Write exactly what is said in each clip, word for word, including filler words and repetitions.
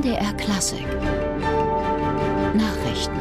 D R Klassik Nachrichten.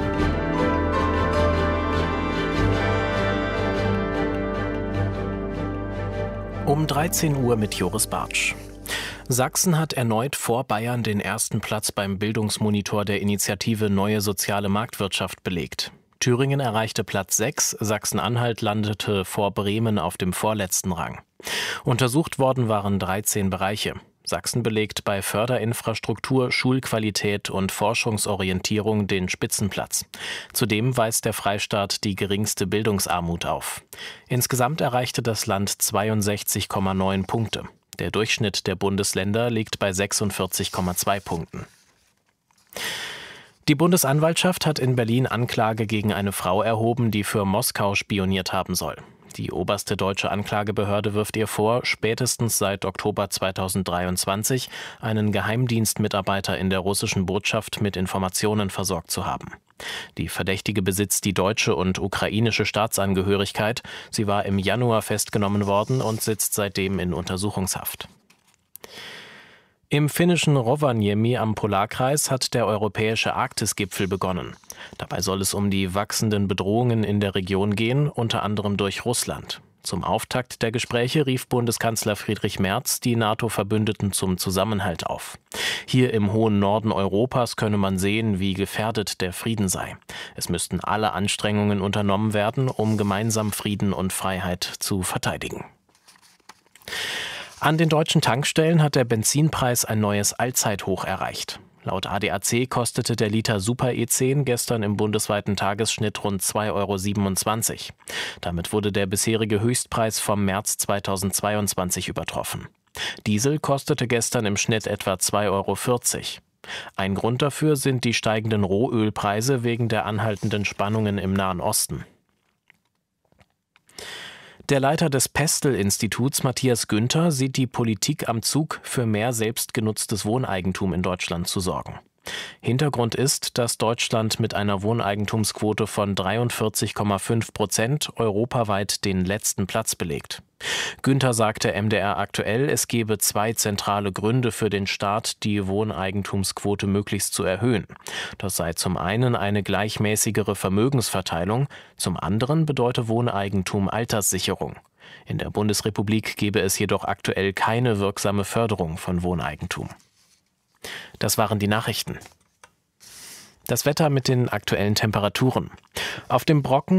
Um dreizehn Uhr mit Joris Bartsch. Sachsen hat erneut vor Bayern den ersten Platz beim Bildungsmonitor der Initiative Neue Soziale Marktwirtschaft belegt. Thüringen erreichte Platz sechs, Sachsen-Anhalt landete vor Bremen auf dem vorletzten Rang. Untersucht worden waren dreizehn Bereiche. Sachsen belegt bei Förderinfrastruktur, Schulqualität und Forschungsorientierung den Spitzenplatz. Zudem weist der Freistaat die geringste Bildungsarmut auf. Insgesamt erreichte das Land zweiundsechzig Komma neun Punkte. Der Durchschnitt der Bundesländer liegt bei sechsundvierzig Komma zwei Punkten. Die Bundesanwaltschaft hat in Berlin Anklage gegen eine Frau erhoben, die für Moskau spioniert haben soll. Die oberste deutsche Anklagebehörde wirft ihr vor, spätestens seit Oktober zweitausenddreiundzwanzig einen Geheimdienstmitarbeiter in der russischen Botschaft mit Informationen versorgt zu haben. Die Verdächtige besitzt die deutsche und ukrainische Staatsangehörigkeit. Sie war im Januar festgenommen worden und sitzt seitdem in Untersuchungshaft. Im finnischen Rovaniemi am Polarkreis hat der europäische Arktisgipfel begonnen. Dabei soll es um die wachsenden Bedrohungen in der Region gehen, unter anderem durch Russland. Zum Auftakt der Gespräche rief Bundeskanzler Friedrich Merz die NATO-Verbündeten zum Zusammenhalt auf. Hier im hohen Norden Europas könne man sehen, wie gefährdet der Frieden sei. Es müssten alle Anstrengungen unternommen werden, um gemeinsam Frieden und Freiheit zu verteidigen. An den deutschen Tankstellen hat der Benzinpreis ein neues Allzeithoch erreicht. Laut A D A C kostete der Liter Super E zehn gestern im bundesweiten Tagesschnitt rund zwei Euro siebenundzwanzig. Damit wurde der bisherige Höchstpreis vom März zweitausendzweiundzwanzig übertroffen. Diesel kostete gestern im Schnitt etwa zwei Euro vierzig. Ein Grund dafür sind die steigenden Rohölpreise wegen der anhaltenden Spannungen im Nahen Osten. Der Leiter des Pestel-Instituts, Matthias Günther, sieht die Politik am Zug, für mehr selbstgenutztes Wohneigentum in Deutschland zu sorgen. Hintergrund ist, dass Deutschland mit einer Wohneigentumsquote von dreiundvierzig Komma fünf Prozent europaweit den letzten Platz belegt. Günther sagte M D R aktuell, es gebe zwei zentrale Gründe für den Staat, die Wohneigentumsquote möglichst zu erhöhen. Das sei zum einen eine gleichmäßigere Vermögensverteilung, zum anderen bedeute Wohneigentum Alterssicherung. In der Bundesrepublik gebe es jedoch aktuell keine wirksame Förderung von Wohneigentum. Das waren die Nachrichten. Das Wetter mit den aktuellen Temperaturen. Auf dem Brocken